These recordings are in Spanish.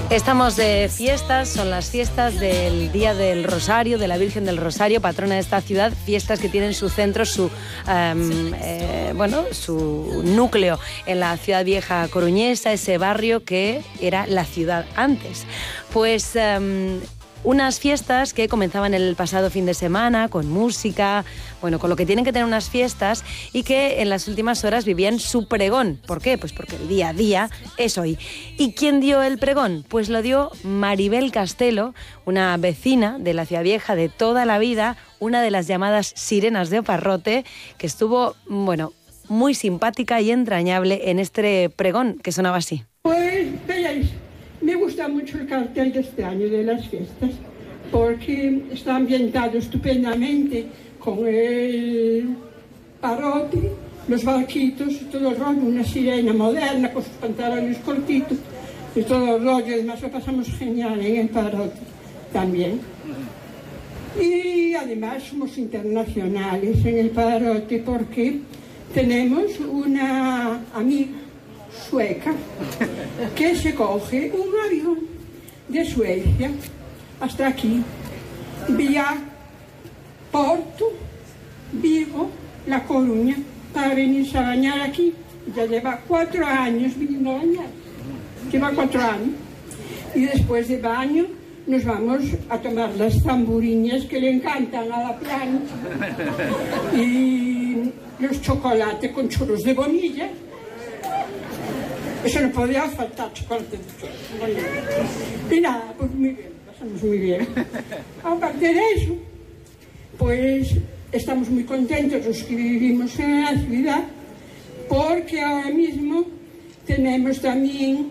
Estamos de fiestas, son las fiestas del Día del Rosario, de la Virgen del Rosario, patrona de esta ciudad, fiestas que tienen su centro, su núcleo en la ciudad vieja coruñesa, ese barrio que era la ciudad antes. Pues unas fiestas que comenzaban el pasado fin de semana con música, bueno, con lo que tienen que tener unas fiestas, y que en las últimas horas vivían su pregón. ¿Por qué? Pues porque el día a día es hoy. ¿Y quién dio el pregón? Pues lo dio Maribel Castelo, una vecina de la Ciudad Vieja de toda la vida, una de las llamadas sirenas de Oparrote, que estuvo, bueno, muy simpática y entrañable en este pregón que sonaba así. Pues veáis, me gusta mucho el cartel de este año de las fiestas, porque está ambientado estupendamente con el parrote, los barquitos, todo el rollo, una sirena moderna con sus pantalones cortitos y todo el rollo. Además lo pasamos genial en el parrote también. Y además somos internacionales en el parrote porque tenemos una amiga sueca que se coge un avión de Suecia hasta aquí, vía Porto, Vigo, La Coruña, para venirse a bañar aquí. Ya lleva 4 años viniendo a bañar, lleva 4 años. Y después de baño nos vamos a tomar las tamburiñas que le encantan a la plancha y los chocolates con churros de bonilla. Eso no podía faltar, chocolate de churros. Y nada, pues muy bien, pasamos muy bien. Aparte de eso, pues estamos muy contentos los que vivimos en la ciudad, porque ahora mismo tenemos también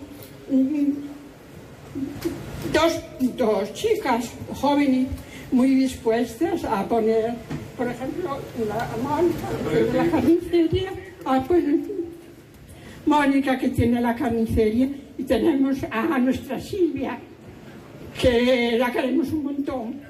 dos chicas jóvenes muy dispuestas a poner, por ejemplo, la Mónica, de la carnicería, Mónica, que tiene la carnicería, y tenemos a nuestra Silvia, que la queremos un montón.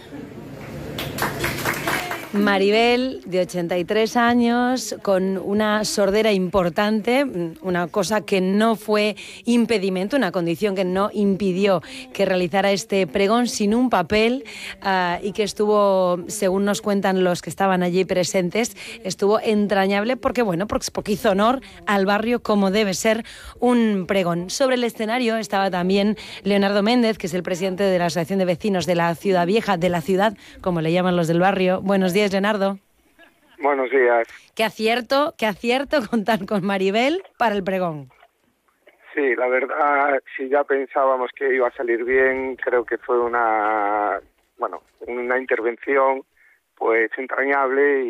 Maribel, de 83 años, con una sordera importante, una cosa que no fue impedimento, una condición que no impidió que realizara este pregón sin un papel, y que estuvo, según nos cuentan los que estaban allí presentes, estuvo entrañable porque hizo honor al barrio como debe ser un pregón. Sobre el escenario estaba también Leonardo Méndez, que es el presidente de la Asociación de Vecinos de la Ciudad Vieja, de la ciudad, como le llaman los del barrio. Buenos días, Leonardo. Buenos días. Qué acierto contar con Maribel para el pregón. Sí, la verdad, si ya pensábamos que iba a salir bien, creo que fue una intervención pues entrañable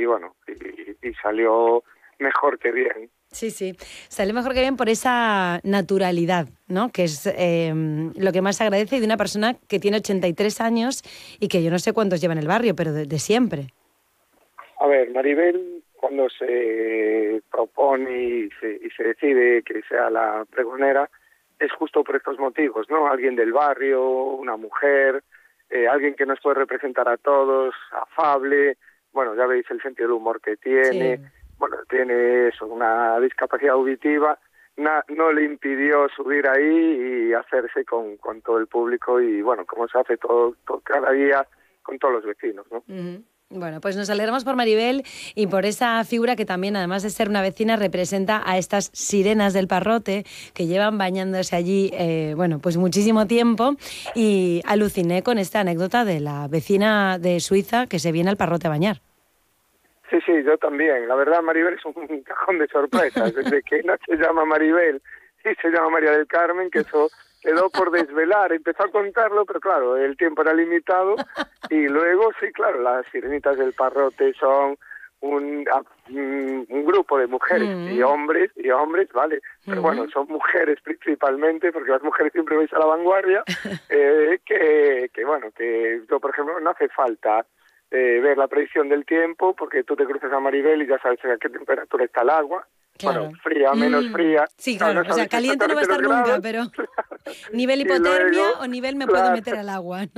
y salió mejor que bien. Sí, salió mejor que bien por esa naturalidad, ¿no? Que es lo que más se agradece de una persona que tiene 83 años y que yo no sé cuántos lleva en el barrio, pero de siempre. A ver, Maribel, cuando se propone y se decide que sea la pregonera, es justo por estos motivos, ¿no? Alguien del barrio, una mujer, alguien que nos puede representar a todos, afable, bueno, ya veis el sentido del humor que tiene. Sí. Bueno, tiene eso, una discapacidad auditiva, no le impidió subir ahí y hacerse con todo el público y, bueno, como se hace todo cada día con todos los vecinos, ¿no? Uh-huh. Bueno, pues nos alegramos por Maribel y por esa figura que también, además de ser una vecina, representa a estas sirenas del parrote que llevan bañándose allí, pues muchísimo tiempo, y aluciné con esta anécdota de la vecina de Suiza que se viene al parrote a bañar. Sí, yo también. La verdad, Maribel es un cajón de sorpresas. Desde que no se llama Maribel y se llama María del Carmen, que eso quedó por desvelar. Empezó a contarlo, pero claro, el tiempo era limitado. Y luego, sí, claro, las sirenitas del parrote son un grupo de mujeres y hombres, ¿vale? Pero bueno, son mujeres principalmente, porque las mujeres siempre vais a la vanguardia, que yo, por ejemplo, no hace falta ver la predicción del tiempo, porque tú te cruzas a Maribel y ya sabes a qué temperatura está el agua. Claro. Bueno, fría, menos fría. Sí, claro, o sea, caliente no va a estar nunca, pero nivel hipotermia o nivel me puedo meter al agua, ¿no?